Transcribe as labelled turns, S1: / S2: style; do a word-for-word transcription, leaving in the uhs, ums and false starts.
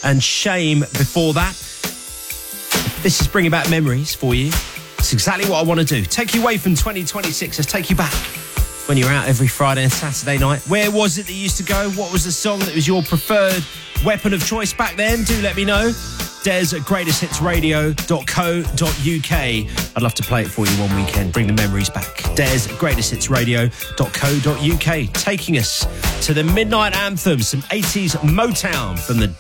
S1: and Shame before that. This is bringing back memories for you. It's exactly what I want to do. Take you away from twenty twenty-six. Let's take you back when you were out every Friday and Saturday night. Where was it that you used to go? What was the song that was your preferred weapon of choice back then? Do let me know. Des at greatest hits radio dot co dot uk. I'd love to play it for you one weekend. Bring the memories back. Des at greatest hits radio dot co dot uk. Taking us to the midnight anthem. Some eighties Motown from the